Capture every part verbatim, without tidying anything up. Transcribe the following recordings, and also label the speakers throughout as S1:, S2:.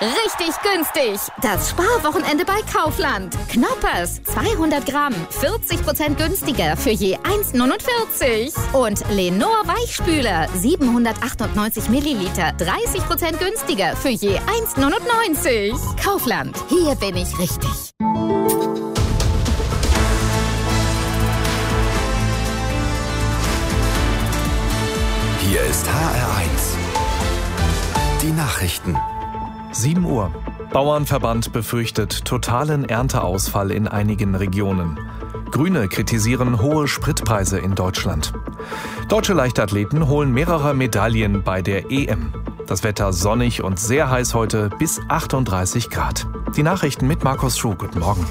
S1: Richtig günstig. Das Sparwochenende bei Kaufland. Knoppers, zweihundert Gramm, vierzig Prozent günstiger für je eins Komma neunundvierzig. Und Lenor Weichspüler, siebenhundertachtundneunzig Milliliter, dreißig Prozent günstiger für je eins Komma neunundneunzig. Kaufland, hier bin ich richtig.
S2: Hier ist H R eins. Die Nachrichten.
S3: sieben Uhr. Bauernverband befürchtet totalen Ernteausfall in einigen Regionen. Grüne kritisieren hohe Spritpreise in Deutschland. Deutsche Leichtathleten holen mehrere Medaillen bei der E M. Das Wetter sonnig und sehr heiß heute, bis achtunddreißig Grad. Die Nachrichten mit Markus Schuh. Guten Morgen.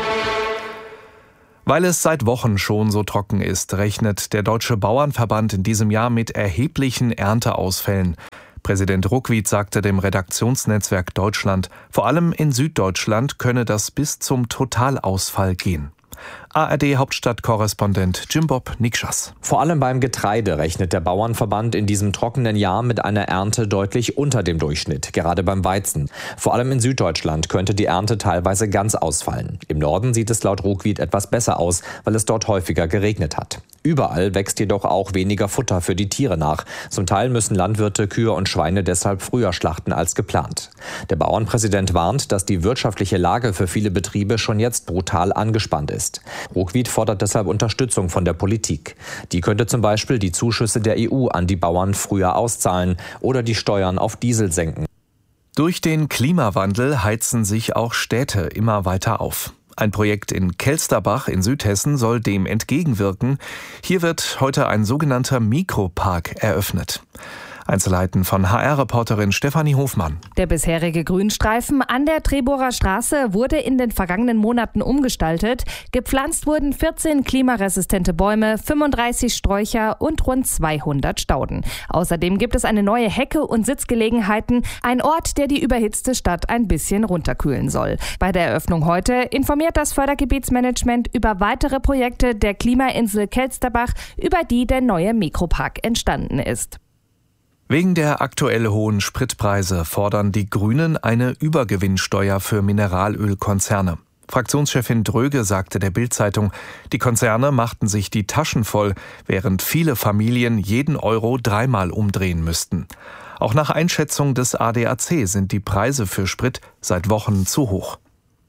S3: Weil es seit Wochen schon so trocken ist, rechnet der Deutsche Bauernverband in diesem Jahr mit erheblichen Ernteausfällen. Präsident Ruckwied sagte dem Redaktionsnetzwerk Deutschland, vor allem in Süddeutschland könne das bis zum Totalausfall gehen. A R D-Hauptstadtkorrespondent Jimbob Nikschas.
S4: Vor allem beim Getreide rechnet der Bauernverband in diesem trockenen Jahr mit einer Ernte deutlich unter dem Durchschnitt, gerade beim Weizen. Vor allem in Süddeutschland könnte die Ernte teilweise ganz ausfallen. Im Norden sieht es laut Ruckwied etwas besser aus, weil es dort häufiger geregnet hat. Überall wächst jedoch auch weniger Futter für die Tiere nach. Zum Teil müssen Landwirte Kühe und Schweine deshalb früher schlachten als geplant. Der Bauernpräsident warnt, dass die wirtschaftliche Lage für viele Betriebe schon jetzt brutal angespannt ist. Ruckwied fordert deshalb Unterstützung von der Politik. Die könnte zum Beispiel die Zuschüsse der E U an die Bauern früher auszahlen oder die Steuern auf Diesel senken.
S3: Durch den Klimawandel heizen sich auch Städte immer weiter auf. Ein Projekt in Kelsterbach in Südhessen soll dem entgegenwirken. Hier wird heute ein sogenannter Mikropark eröffnet. Einzelheiten von H R-Reporterin Stefanie Hofmann.
S5: Der bisherige Grünstreifen an der Treborer Straße wurde in den vergangenen Monaten umgestaltet. Gepflanzt wurden vierzehn klimaresistente Bäume, fünfunddreißig Sträucher und rund zweihundert Stauden. Außerdem gibt es eine neue Hecke und Sitzgelegenheiten, ein Ort, der die überhitzte Stadt ein bisschen runterkühlen soll. Bei der Eröffnung heute informiert das Fördergebietsmanagement über weitere Projekte der Klimainsel Kelsterbach, über die der neue Mikropark entstanden ist.
S3: Wegen der aktuell hohen Spritpreise fordern die Grünen eine Übergewinnsteuer für Mineralölkonzerne. Fraktionschefin Dröge sagte der Bild-Zeitung, die Konzerne machten sich die Taschen voll, während viele Familien jeden Euro dreimal umdrehen müssten. Auch nach Einschätzung des A D A C sind die Preise für Sprit seit Wochen zu hoch.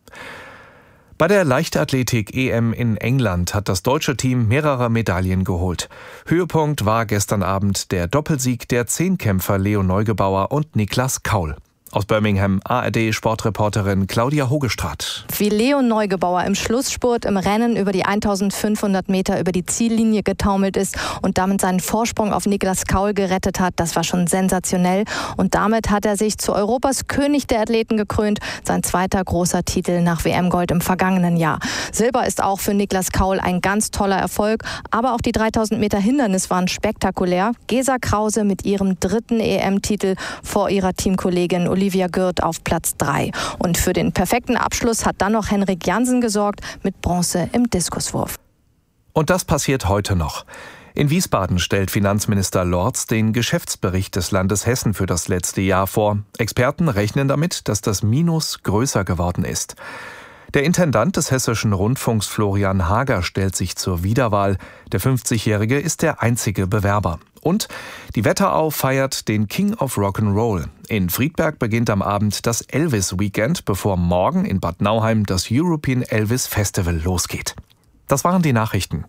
S3: Bei der Leichtathletik-E M in England hat das deutsche Team mehrere Medaillen geholt. Höhepunkt war gestern Abend der Doppelsieg der Zehnkämpfer Leo Neugebauer und Niklas Kaul. Aus Birmingham A R D-Sportreporterin Claudia Hogestraat.
S6: Wie Leo Neugebauer im Schlussspurt im Rennen über die eintausendfünfhundert Meter über die Ziellinie getaumelt ist und damit seinen Vorsprung auf Niklas Kaul gerettet hat, das war schon sensationell. Und damit hat er sich zu Europas König der Athleten gekrönt, sein zweiter großer Titel nach W M-Gold im vergangenen Jahr. Silber ist auch für Niklas Kaul ein ganz toller Erfolg, aber auch die dreitausend Meter Hindernis waren spektakulär. Gesa Krause mit ihrem dritten E M-Titel vor ihrer Teamkollegin Olivia Gürt auf Platz drei. Und für den perfekten Abschluss hat dann noch Henrik Jansen gesorgt mit Bronze im Diskuswurf.
S3: Und das passiert heute noch. In Wiesbaden stellt Finanzminister Lorz den Geschäftsbericht des Landes Hessen für das letzte Jahr vor. Experten rechnen damit, dass das Minus größer geworden ist. Der Intendant des Hessischen Rundfunks Florian Hager stellt sich zur Wiederwahl. Der fünfzigjährige ist der einzige Bewerber. Und die Wetterau feiert den King of Rock'n'Roll. In Friedberg beginnt am Abend das Elvis Weekend, bevor morgen in Bad Nauheim das European Elvis Festival losgeht. Das waren die Nachrichten.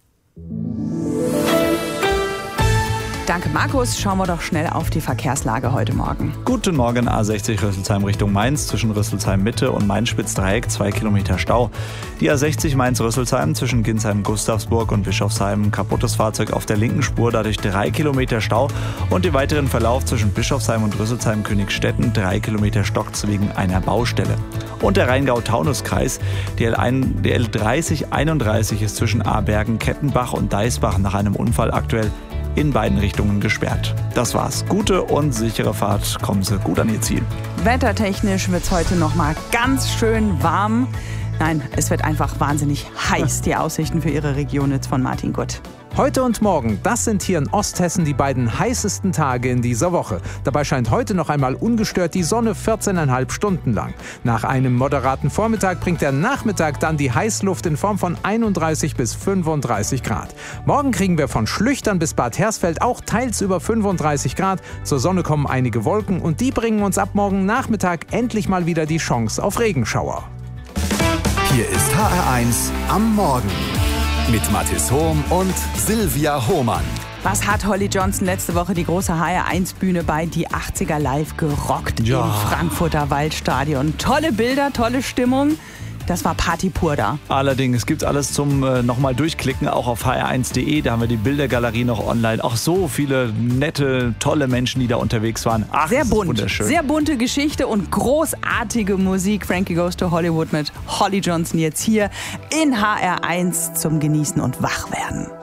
S7: Danke, Markus. Schauen wir doch schnell auf die Verkehrslage heute Morgen.
S8: Guten Morgen, A sechzig Rüsselsheim Richtung Mainz, zwischen Rüsselsheim Mitte und Mainz-Spitzdreieck, zwei Kilometer Stau. Die A sechzig Mainz-Rüsselsheim zwischen Ginsheim-Gustavsburg und Bischofsheim, kaputtes Fahrzeug auf der linken Spur, dadurch drei Kilometer Stau. Und im weiteren Verlauf zwischen Bischofsheim und Rüsselsheim-Königstetten, drei Kilometer Stocks wegen einer Baustelle. Und der Rheingau-Taunus-Kreis, die L dreißig einunddreißig ist zwischen Abergen, Kettenbach und Deisbach nach einem Unfall aktuell in beiden Richtungen gesperrt. Das war's. Gute und sichere Fahrt. Kommen Sie gut an Ihr Ziel.
S7: Wettertechnisch wird's heute noch mal ganz schön warm. Nein, es wird einfach wahnsinnig heiß. Die Aussichten für Ihre Region jetzt von Martin Gutt.
S9: Heute und morgen, das sind hier in Osthessen die beiden heißesten Tage in dieser Woche. Dabei scheint heute noch einmal ungestört die Sonne vierzehneinhalb Stunden lang. Nach einem moderaten Vormittag bringt der Nachmittag dann die Heißluft in Form von einunddreißig bis fünfunddreißig Grad. Morgen kriegen wir von Schlüchtern bis Bad Hersfeld auch teils über fünfunddreißig Grad. Zur Sonne kommen einige Wolken und die bringen uns ab morgen Nachmittag endlich mal wieder die Chance auf Regenschauer.
S2: Hier ist H R eins am Morgen mit Mathis Hohm und Silvia Hohmann.
S7: Was hat Holly Johnson letzte Woche die große H R eins Bühne bei Die achtziger Live gerockt
S8: Ja.
S7: im Frankfurter Waldstadion? Tolle Bilder, tolle Stimmung. Das war Party pur da.
S8: Allerdings gibt es alles zum äh, nochmal durchklicken, auch auf h r eins punkt de. Da haben wir die Bildergalerie noch online. Auch so viele nette, tolle Menschen, die da unterwegs waren. Ach,
S7: Sehr
S8: das ist
S7: bunt,
S8: wunderschön.
S7: sehr bunte Geschichte und großartige Musik. Frankie Goes to Hollywood mit Holly Johnson jetzt hier in H R eins zum Genießen und Wachwerden.